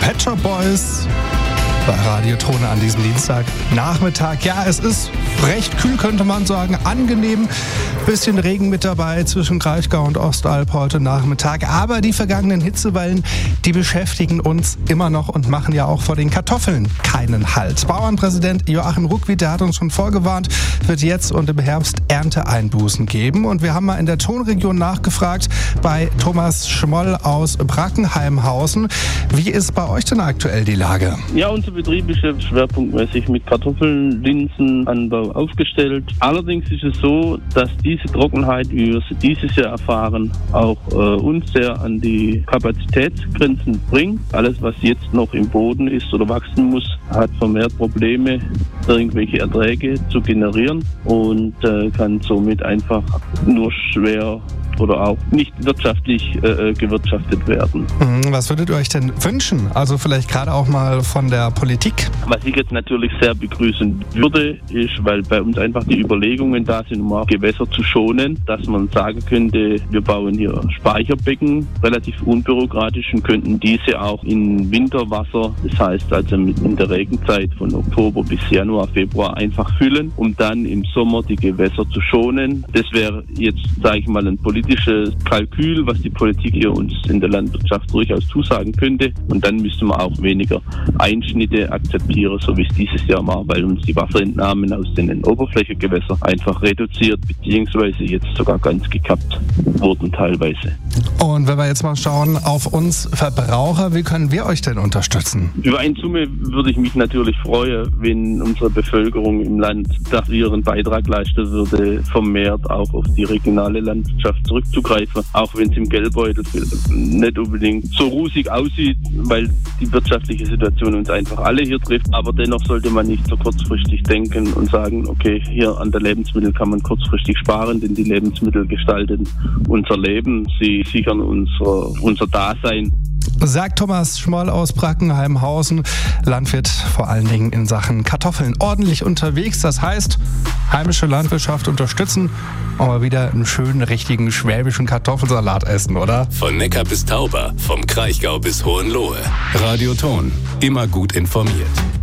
Pet Shop Boys bei Radio Tone an diesem Dienstagnachmittag. Ja, es ist recht kühl, könnte man sagen, angenehm. Bisschen Regen mit dabei zwischen Kraichgau und Ostalb heute Nachmittag. Aber die vergangenen Hitzewellen, die beschäftigen uns immer noch und machen ja auch vor den Kartoffeln keinen Halt. Bauernpräsident Joachim Ruckwied, der hat uns schon vorgewarnt, wird jetzt und im Herbst Ernteeinbußen geben. Und wir haben mal in der Tonregion nachgefragt bei Thomas Schmoll aus Brackenheimhausen. Wie ist bei euch denn aktuell die Lage? Ja, unser Betrieb ist jetzt schwerpunktmäßig mit Kartoffeln, Linsenanbau aufgestellt. Allerdings ist es so, dass diese Trockenheit, wie wir sie dieses Jahr erfahren, auch uns sehr an die Kapazitätsgrenzen bringt. Alles, was jetzt noch im Boden ist oder wachsen muss, hat vermehrt Probleme, irgendwelche Erträge zu generieren und kann somit einfach nur schwer oder auch nicht wirtschaftlich gewirtschaftet werden. Was würdet ihr euch denn wünschen? Also vielleicht gerade auch mal von der Politik? Was ich jetzt natürlich sehr begrüßen würde, ist, weil bei uns einfach die Überlegungen da sind, um auch Gewässer zu schonen, dass man sagen könnte, wir bauen hier Speicherbecken, relativ unbürokratisch, und könnten diese auch in Winterwasser, das heißt also in der Regenzeit von Oktober bis Januar, Februar einfach füllen, um dann im Sommer die Gewässer zu schonen. Das wäre jetzt, sage ich mal, ein politisches Kalkül, was die Politik hier uns in der Landwirtschaft durchaus zusagen könnte. Und dann müsste man auch weniger Einschnitte akzeptieren, so wie es dieses Jahr war, weil uns die Wasserentnahmen aus den Oberflächengewässern einfach reduziert, beziehungsweise jetzt sogar ganz gekappt wurden teilweise. Und wenn wir jetzt mal schauen auf uns Verbraucher, wie können wir euch denn unterstützen? Über eine Summe würde ich mich natürlich freuen, wenn unsere Bevölkerung im Land dafür ihren Beitrag leisten würde, vermehrt auch auf die regionale Landwirtschaft zurückzugreifen, auch wenn es im Geldbeutel nicht unbedingt so rosig aussieht, weil die wirtschaftliche Situation uns einfach alle hier trifft. Aber dennoch sollte man nicht so kurzfristig denken und sagen, okay, hier an der Lebensmittel kann man kurzfristig sparen, denn die Lebensmittel gestalten unser Leben, sie sichern unser Dasein. Sagt Thomas Schmoll aus Brackenheimhausen, Landwirt vor allen Dingen in Sachen Kartoffeln ordentlich unterwegs. Das heißt, heimische Landwirtschaft unterstützen, aber wieder einen schönen, richtigen schwäbischen Kartoffelsalat essen, oder? Von Neckar bis Tauber, vom Kraichgau bis Hohenlohe. Radio Ton, immer gut informiert.